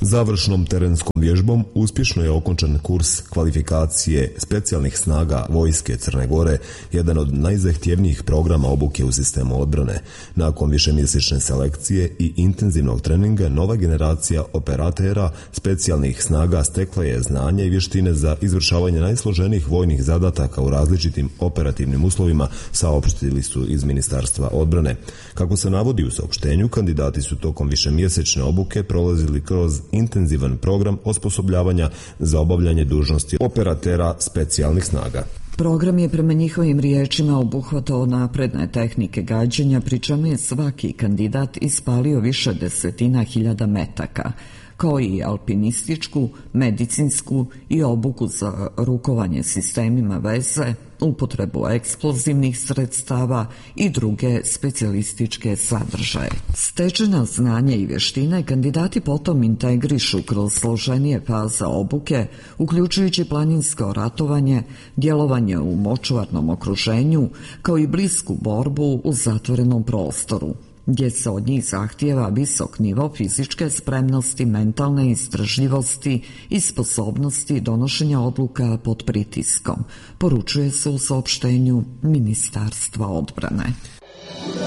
Završnom terenskom vježbom uspješno je okončan kurs kvalifikacije specijalnih snaga vojske Crne Gore, jedan od najzahtjevnijih programa obuke u sistemu odbrane. Nakon višemjesečne selekcije i intenzivnog treninga, nova generacija operatera specijalnih snaga stekla je znanje i vještine za izvršavanje najsloženijih vojnih zadataka u različitim operativnim uslovima, saopštili su iz Ministarstva odbrane. Kako se navodi u saopštenju, kandidati su tokom višemjesečne obuke prolazili kroz intenzivan program osposobljavanja za obavljanje dužnosti operatera specijalnih snaga. Program je prema njihovim riječima obuhvatao napredne tehnike gađanja, pri čemu je svaki kandidat ispalio više desetina hiljada metaka, kao i alpinističku, medicinsku i obuku za rukovanje sistemima veze, upotrebu eksplozivnih sredstava i druge specijalističke sadržaje. Stečena znanja i vještine kandidati potom integrišu kroz složenije faze obuke, uključujući planinsko ratovanje, djelovanje u močvarnom okruženju, kao i blisku borbu u zatvorenom prostoru, gdje se od njih zahtijeva visok nivo fizičke spremnosti, mentalne istražljivosti i sposobnosti donošenja odluka pod pritiskom, poručuje se u saopštenju Ministarstva odbrane.